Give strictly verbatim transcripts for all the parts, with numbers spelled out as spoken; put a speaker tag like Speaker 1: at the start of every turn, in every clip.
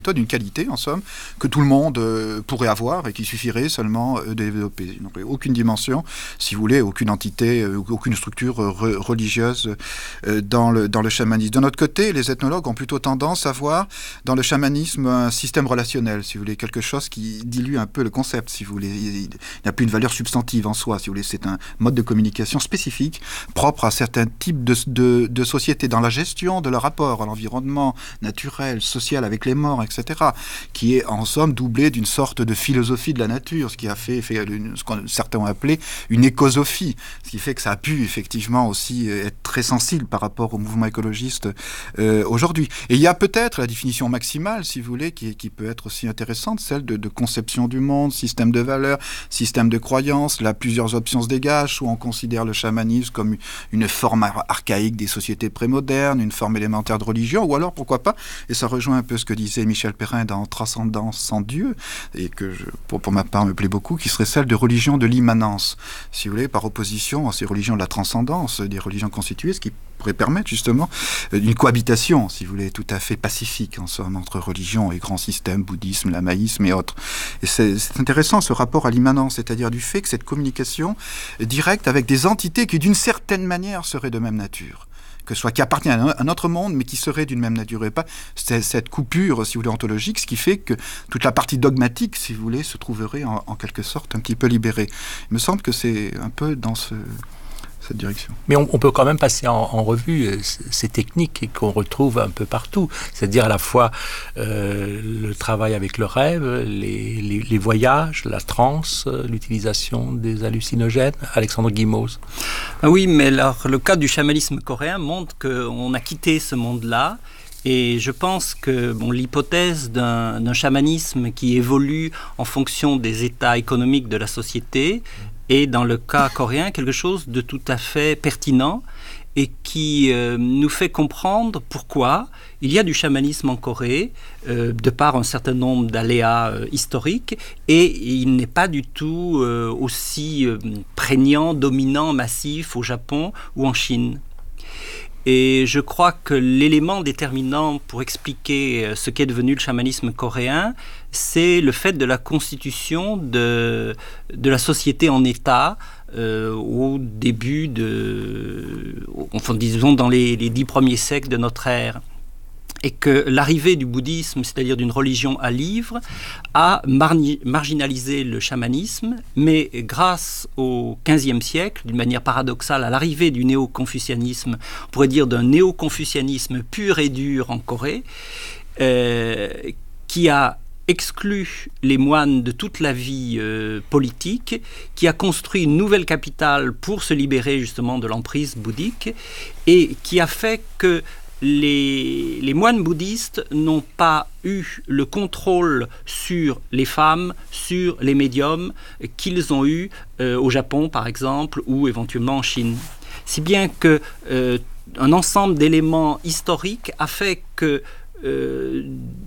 Speaker 1: d'une qualité, en somme, que tout le monde euh, pourrait avoir et qu'il suffirait seulement euh, de développer. Donc, aucune dimension, si vous voulez, aucune entité, euh, aucune structure euh, re- religieuse euh, dans, le, dans le chamanisme. De notre côté, les ethnologues ont plutôt tendance à voir dans le chamanisme un système relationnel, si vous voulez, quelque chose qui dilue un peu le concept, si vous voulez. Il n'a plus une valeur substantive en soi, si vous voulez. C'est un mode de communication spécifique, propre à certains types de, de, de sociétés, dans la gestion de leur rapport à l'environnement naturel, social, avec les morts, et cetera, qui est en somme doublé d'une sorte de philosophie de la nature, ce qui a fait, fait une, ce que certains ont appelé une écosophie, ce qui fait que ça a pu effectivement aussi être très sensible par rapport au mouvement écologiste euh, aujourd'hui. Et il y a peut-être la définition maximale, si vous voulez, qui, qui peut être aussi intéressante, celle de, de conception du monde, système de valeurs, système de croyances. Là, plusieurs options se dégagent, soit on considère le chamanisme comme une forme ar- archaïque des sociétés prémodernes, une forme élémentaire de religion, ou alors, pourquoi pas, et ça rejoint un peu ce que disait Michel Perrin dans Transcendance sans Dieu, et que je, pour, pour ma part me plaît beaucoup, qui serait celle de religion de l'immanence, si vous voulez, par opposition à ces religions de la transcendance, des religions constituées, ce qui pourrait permettre justement une cohabitation, si vous voulez, tout à fait pacifique en somme, entre religion et grands systèmes, bouddhisme, lamaïsme et autres. Et c'est, c'est intéressant ce rapport à l'immanence, c'est-à-dire du fait que cette communication directe avec des entités qui d'une certaine manière seraient de même nature, que ce soit qui appartient à un autre monde, mais qui serait d'une même nature, et pas cette coupure, si vous voulez, ontologique, ce qui fait que toute la partie dogmatique, si vous voulez, se trouverait en, en quelque sorte un petit peu libérée. Il me semble que c'est un peu dans ce... cette direction.
Speaker 2: Mais on, on peut quand même passer en, en revue euh, ces techniques qu'on retrouve un peu partout, c'est-à-dire à la fois euh, le travail avec le rêve, les, les, les voyages, la transe, euh, l'utilisation des hallucinogènes. Alexandre Guimauze.
Speaker 3: Ah oui, mais alors, le cas du chamanisme coréen montre qu'on a quitté ce monde-là. Et je pense que bon, l'hypothèse d'un, d'un chamanisme qui évolue en fonction des états économiques de la société est, dans le cas coréen, quelque chose de tout à fait pertinent et qui euh, nous fait comprendre pourquoi il y a du chamanisme en Corée, euh, de par un certain nombre d'aléas euh, historiques, et il n'est pas du tout euh, aussi euh, prégnant, dominant, massif au Japon ou en Chine. Et je crois que l'élément déterminant pour expliquer ce qu'est devenu le chamanisme coréen, c'est le fait de la constitution de, de la société en État euh, au début de, enfin disons dans les, les dix premiers siècles de notre ère. Et que l'arrivée du bouddhisme, c'est-à-dire d'une religion à livre, a marni- marginalisé le chamanisme, mais grâce au quinzième siècle, d'une manière paradoxale, à l'arrivée du néo-confucianisme, on pourrait dire d'un néo-confucianisme pur et dur en Corée, euh, qui a exclu les moines de toute la vie euh, politique, qui a construit une nouvelle capitale pour se libérer justement de l'emprise bouddhique, et qui a fait que Les, les moines bouddhistes n'ont pas eu le contrôle sur les femmes, sur les médiums qu'ils ont eu euh, au Japon par exemple ou éventuellement en Chine. Si bien que euh, un ensemble d'éléments historiques a fait que euh,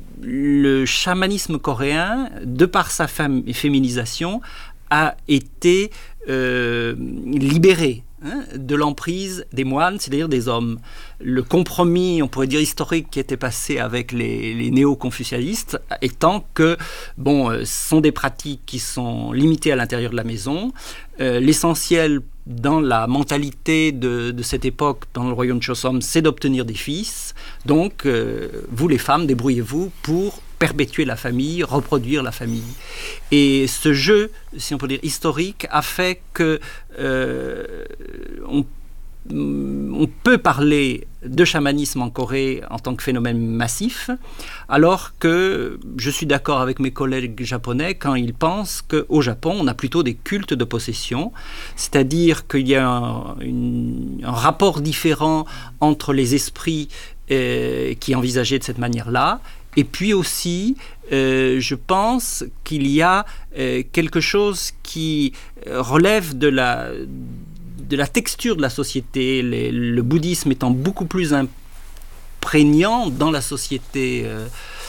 Speaker 3: le chamanisme coréen, de par sa fam- féminisation, a été euh, libéré de l'emprise des moines, c'est-à-dire des hommes. Le compromis, on pourrait dire historique, qui était passé avec les, les néo-confucianistes, étant que, bon, euh, ce sont des pratiques qui sont limitées à l'intérieur de la maison. Euh, l'essentiel dans la mentalité de, de cette époque, dans le royaume de Choson, c'est d'obtenir des fils. Donc, euh, vous les femmes, débrouillez-vous pour perpétuer la famille, reproduire la famille. Et ce jeu, si on peut dire historique, a fait que euh, on, on peut parler de chamanisme en Corée en tant que phénomène massif, alors que je suis d'accord avec mes collègues japonais quand ils pensent qu'au Japon, on a plutôt des cultes de possession, c'est-à-dire qu'il y a un, une, un rapport différent entre les esprits euh, qui est envisagé de cette manière-là. Et puis aussi, euh, je pense qu'il y a euh, quelque chose qui relève de la, de la texture de la société, les, le bouddhisme étant beaucoup plus imprégnant dans la société euh,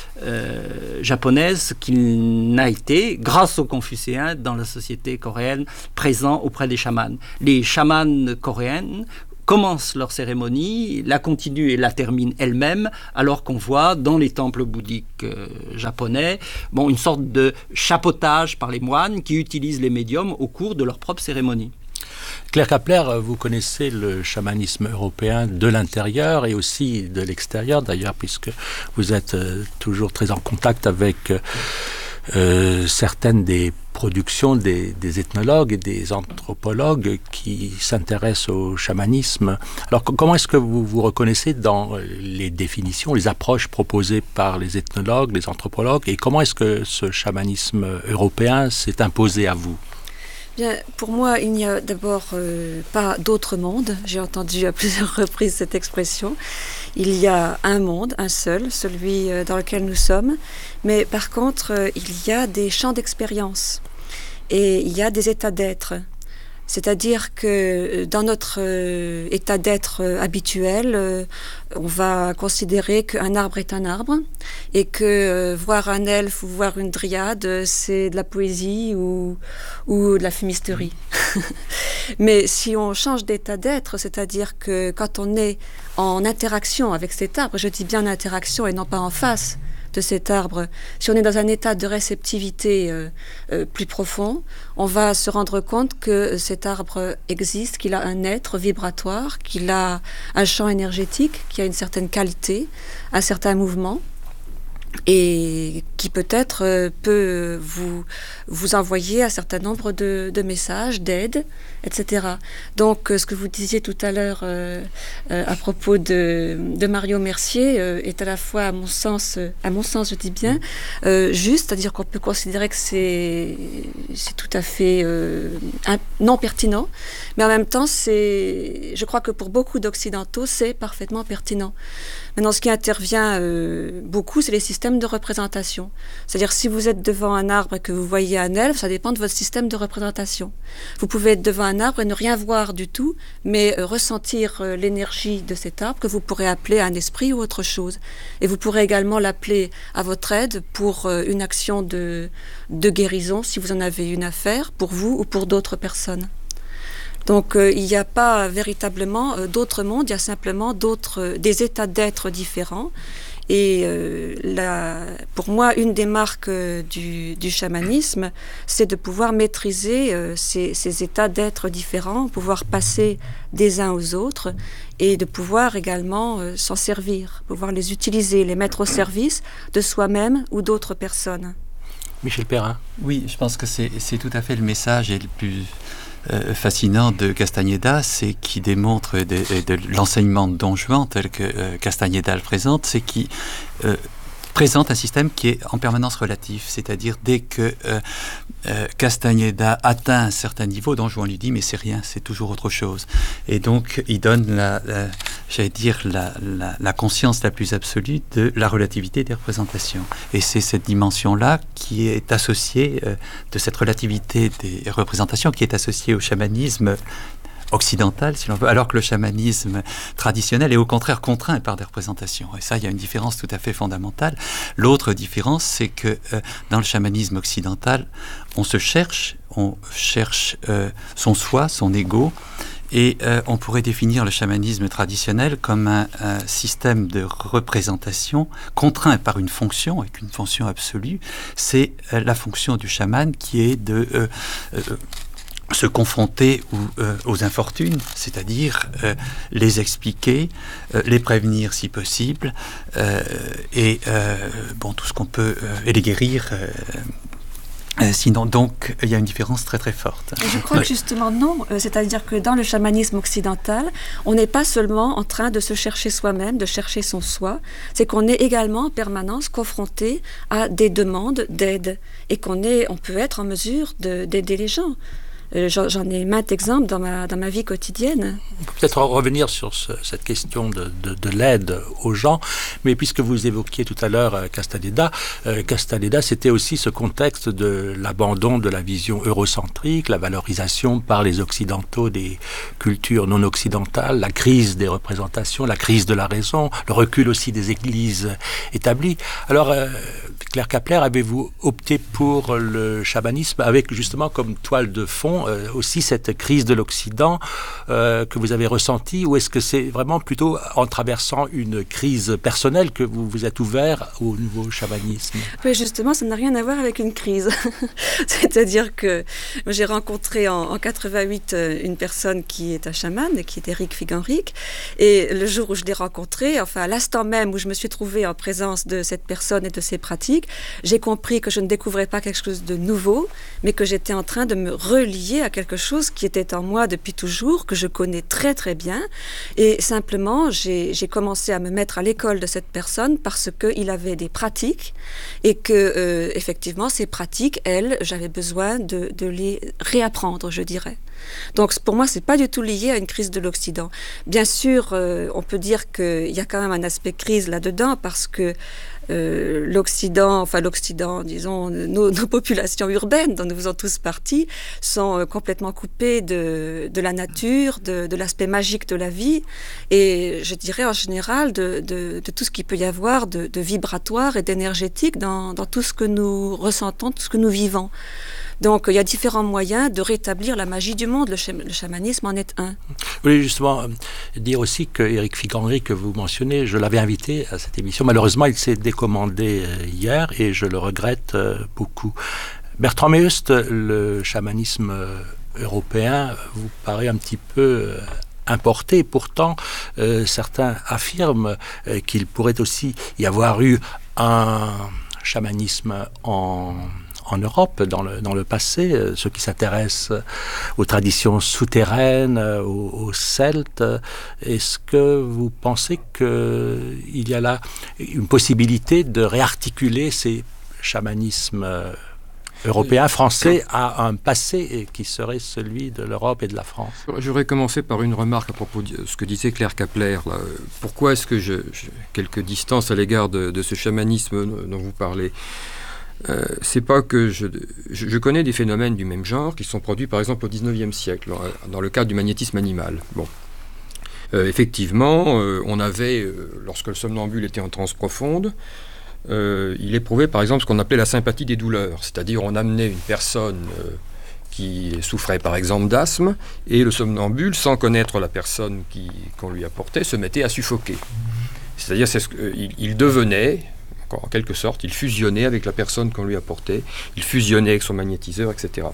Speaker 3: euh, japonaise qu'il n'a été, grâce aux Confucéens, dans la société coréenne, présent auprès des chamans. Les chamans coréennes commencent leur cérémonie, la continuent et la terminent elles-mêmes, alors qu'on voit dans les temples bouddhiques euh, japonais bon, une sorte de chapeautage par les moines qui utilisent les médiums au cours de leur propre cérémonie.
Speaker 2: Claire Kapler, vous connaissez le chamanisme européen de l'intérieur et aussi de l'extérieur d'ailleurs, puisque vous êtes euh, toujours très en contact avec euh, certaines des productions des, des ethnologues et des anthropologues qui s'intéressent au chamanisme. Alors comment est-ce que vous vous reconnaissez dans les définitions, les approches proposées par les ethnologues, les anthropologues, et comment est-ce que ce chamanisme européen s'est imposé à vous ?
Speaker 4: Bien, pour moi, il n'y a d'abord euh, pas d'autre monde. J'ai entendu à plusieurs reprises cette expression. Il y a un monde, un seul, celui euh, dans lequel nous sommes. Mais par contre, euh, il y a des champs d'expérience et il y a des états d'être. C'est-à-dire que dans notre euh, état d'être euh, habituel, euh, on va considérer qu'un arbre est un arbre et que euh, voir un elfe ou voir une dryade, c'est de la poésie ou, ou de la fumisterie. Mais si on change d'état d'être, c'est-à-dire que quand on est en interaction avec cet arbre, je dis bien en interaction et non pas en face de cet arbre, si on est dans un état de réceptivité euh, euh, plus profond, on va se rendre compte que cet arbre existe, qu'il a un être vibratoire, qu'il a un champ énergétique, qui a une certaine qualité, un certain mouvement, et qui peut-être euh, peut vous, vous envoyer un certain nombre de, de messages, d'aide, et cetera. Donc, euh, ce que vous disiez tout à l'heure euh, euh, à propos de, de Mario Mercier euh, est à la fois, à mon sens, euh, à mon sens, je dis bien, euh, juste, c'est-à-dire qu'on peut considérer que c'est, c'est tout à fait euh, un, non pertinent, mais en même temps, c'est, je crois que pour beaucoup d'Occidentaux, c'est parfaitement pertinent. Maintenant, ce qui intervient euh, beaucoup, c'est les systèmes de représentation. C'est-à-dire, si vous êtes devant un arbre et que vous voyez un elfe, ça dépend de votre système de représentation. Vous pouvez être devant un arbre et ne rien voir du tout, mais euh, ressentir euh, l'énergie de cet arbre que vous pourrez appeler un esprit ou autre chose. Et vous pourrez également l'appeler à votre aide pour euh, une action de, de guérison, si vous en avez une à faire, pour vous ou pour d'autres personnes. Donc euh, il n'y a pas véritablement euh, d'autres mondes, il y a simplement d'autres, euh, des états d'être différents. Et euh, la, pour moi, une des marques euh, du, du chamanisme, c'est de pouvoir maîtriser euh, ces, ces états d'être différents, pouvoir passer des uns aux autres et de pouvoir également euh, s'en servir, pouvoir les utiliser, les mettre au service de soi-même ou d'autres personnes.
Speaker 2: Michel Perrin.
Speaker 5: Oui, je pense que c'est, c'est tout à fait le message et le plus Euh, fascinant de Castañeda, c'est qu'il démontre de, de l'enseignement de Don Juan tel que euh, Castañeda le présente, c'est qu'il euh, présente un système qui est en permanence relatif, c'est-à-dire dès que euh, euh, Castañeda atteint un certain niveau, Don Juan lui dit mais c'est rien, c'est toujours autre chose. Et donc il donne la, la j'allais dire la, la, la conscience la plus absolue de la relativité des représentations. Et c'est cette dimension-là qui est associée euh, de cette relativité des représentations qui est associée au chamanisme occidental, si l'on veut, alors que le chamanisme traditionnel est au contraire contraint par des représentations. Et ça, il y a une différence tout à fait fondamentale. L'autre différence, c'est que euh, dans le chamanisme occidental, on se cherche, on cherche euh, son soi, son ego, et euh, on pourrait définir le chamanisme traditionnel comme un, un système de représentation contraint par une fonction, avec une fonction absolue. C'est euh, la fonction du chaman qui est de euh, euh, se confronter ou, euh, aux infortunes, c'est-à-dire euh, les expliquer, euh, les prévenir si possible, euh, et euh, bon, tout ce qu'on peut, euh, et les guérir. Euh, Euh, sinon, donc, il y a une différence très très forte.
Speaker 4: Je crois que justement non, euh, c'est-à-dire que dans le chamanisme occidental, on n'est pas seulement en train de se chercher soi-même, de chercher son soi, c'est qu'on est également en permanence confronté à des demandes d'aide et qu'on est, on peut être en mesure de, d'aider les gens. Euh, j'en, j'en ai maintes exemples dans ma, dans ma vie quotidienne.
Speaker 2: On peut peut-être revenir sur ce, cette question de, de, de l'aide aux gens, mais puisque vous évoquiez tout à l'heure euh, Castaneda, euh, Castaneda, c'était aussi ce contexte de l'abandon de la vision eurocentrique, la valorisation par les Occidentaux des cultures non occidentales, la crise des représentations, la crise de la raison, le recul aussi des églises établies. Alors, euh, Claire Kapler, avez-vous opté pour le chamanisme avec justement comme toile de fond vraiment euh, aussi cette crise de l'Occident euh, que vous avez ressentie, ou est-ce que c'est vraiment plutôt en traversant une crise personnelle que vous vous êtes ouvert au nouveau chamanisme?
Speaker 4: Oui, justement, ça n'a rien à voir avec une crise. C'est-à-dire que j'ai rencontré en, en quatre-vingt-huit une personne qui est un chaman, qui est Éric Figenric, et le jour où je l'ai rencontré, enfin à l'instant même où je me suis trouvée en présence de cette personne et de ses pratiques, j'ai compris que je ne découvrais pas quelque chose de nouveau, mais que j'étais en train de me relier à quelque chose qui était en moi depuis toujours, que je connais très très bien, et simplement j'ai, j'ai commencé à me mettre à l'école de cette personne parce qu'il avait des pratiques et que euh, effectivement ces pratiques, elles, j'avais besoin de, de les réapprendre, je dirais. Donc pour moi, c'est pas du tout lié à une crise de l'Occident. Bien sûr, euh, on peut dire qu'il y a quand même un aspect crise là-dedans parce que euh, l'Occident, enfin l'Occident, disons, nos, nos populations urbaines, dont nous faisons tous partie, sont euh, complètement coupées de, de la nature, de, de l'aspect magique de la vie, et je dirais en général de, de, de tout ce qu'il peut y avoir de, de vibratoire et d'énergétique dans, dans tout ce que nous ressentons, tout ce que nous vivons. Donc, il y a différents moyens de rétablir la magie du monde. Le, ch- le chamanisme en est un.
Speaker 2: Je voulais justement euh, dire aussi que Éric Figenric, que vous mentionnez, je l'avais invité à cette émission. Malheureusement, il s'est décommandé euh, hier et je le regrette euh, beaucoup. Bertrand Meust, le chamanisme euh, européen vous paraît un petit peu euh, importé. Pourtant, euh, certains affirment euh, qu'il pourrait aussi y avoir eu un chamanisme en... en Europe, dans le, dans le passé, euh, ceux qui s'intéressent aux traditions souterraines, euh, aux, aux Celtes, euh, est-ce que vous pensez qu'il y a là une possibilité de réarticuler ces chamanismes euh, européens, français, à un passé qui serait celui de l'Europe et de la France?
Speaker 6: J'aurais commencé par une remarque à propos de ce que disait Claire Kapler. Là. Pourquoi est-ce que j'ai quelques distances à l'égard de, de ce chamanisme dont vous parlez? Euh, c'est pas que je, je, je connais des phénomènes du même genre qui sont produits par exemple au dix-neuvième siècle dans le cadre du magnétisme animal. Bon, euh, effectivement, euh, on avait euh, lorsque le somnambule était en transe profonde, euh, il éprouvait par exemple ce qu'on appelait la sympathie des douleurs, c'est-à-dire on amenait une personne euh, qui souffrait par exemple d'asthme et le somnambule, sans connaître la personne qui, qu'on lui apportait, se mettait à suffoquer. C'est-à-dire c'est ce que, euh, il, il devenait en quelque sorte, il fusionnait avec la personne qu'on lui apportait, il fusionnait avec son magnétiseur, et cetera.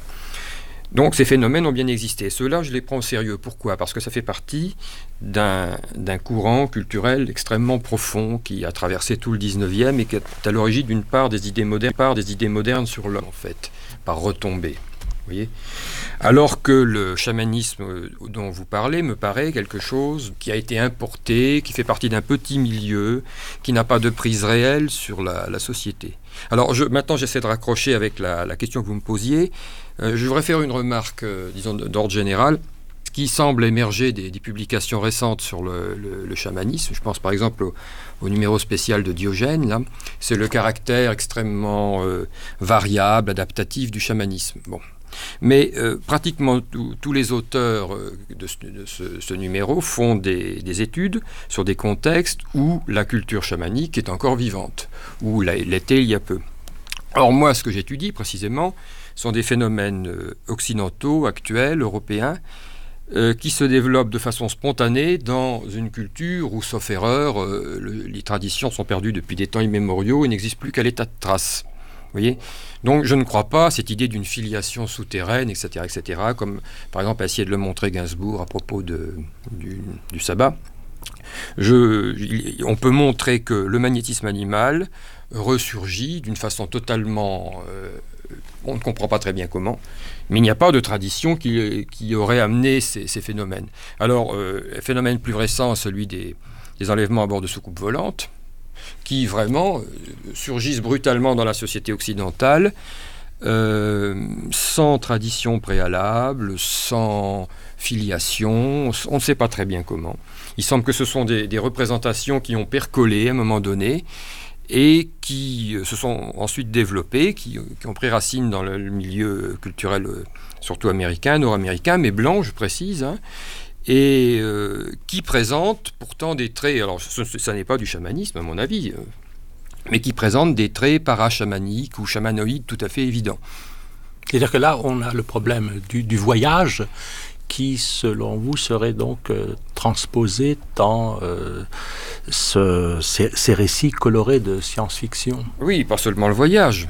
Speaker 6: Donc ces phénomènes ont bien existé. Ceux-là, je les prends au sérieux. Pourquoi ? Parce que ça fait partie d'un, d'un courant culturel extrêmement profond qui a traversé tout le dix-neuvième et qui est à l'origine d'une part des idées modernes, part des idées modernes sur l'homme, en fait, par retombée. Vous voyez ? Alors que le chamanisme dont vous parlez me paraît quelque chose qui a été importé, qui fait partie d'un petit milieu, qui n'a pas de prise réelle sur la, la société. Alors je, maintenant j'essaie de raccrocher avec la, la question que vous me posiez. Euh, je voudrais faire une remarque, euh, disons, d'ordre général. Ce qui semble émerger des, des publications récentes sur le, le, le chamanisme, je pense par exemple au, au numéro spécial de Diogène, là, c'est le caractère extrêmement euh, variable, adaptatif du chamanisme. Bon. Mais euh, pratiquement tous les auteurs euh, de, ce, de ce, ce numéro font des, des études sur des contextes où la culture chamanique est encore vivante, où la, l'était il y a peu. Or moi, ce que j'étudie précisément sont des phénomènes euh, occidentaux, actuels, européens, euh, qui se développent de façon spontanée dans une culture où, sauf erreur, euh, le, les traditions sont perdues depuis des temps immémoriaux et n'existent plus qu'à l'état de trace. Vous voyez ? Donc je ne crois pas à cette idée d'une filiation souterraine, et cetera, et cetera, comme par exemple a essayé de le montrer Gainsbourg à propos de, du, du sabbat. Je, il, on peut montrer que le magnétisme animal ressurgit d'une façon totalement... Euh, on ne comprend pas très bien comment, mais il n'y a pas de tradition qui, qui aurait amené ces, ces phénomènes. Alors, euh, un phénomène plus récent, celui des, des enlèvements à bord de soucoupes volantes, qui vraiment euh, surgissent brutalement dans la société occidentale, euh, sans tradition préalable, sans filiation, on ne sait pas très bien comment. Il semble que ce sont des, des représentations qui ont percolé à un moment donné et qui euh, se sont ensuite développées, qui, qui ont pris racine dans le, le milieu culturel, euh, surtout américain, nord-américain, mais blanc, je précise, hein, et euh, qui présente pourtant des traits, alors ce, ça n'est pas du chamanisme à mon avis, euh, mais qui présente des traits parachamaniques ou chamanoïdes tout à fait évidents.
Speaker 2: C'est-à-dire que là, on a le problème du, du voyage qui, selon vous, serait donc euh, transposé dans euh, ce, ces, ces récits colorés de science-fiction.
Speaker 6: Oui, pas seulement le voyage.